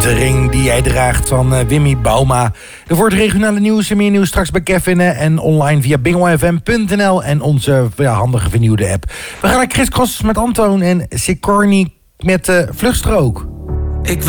De ring die jij draagt van Wimmy Bauma. Er wordt regionale nieuws en meer nieuws straks bij Kevin en online via bingofm.nl en onze handige vernieuwde app. We gaan naar Chris Cross met Antoon en Sigourney met Vluchtstrook.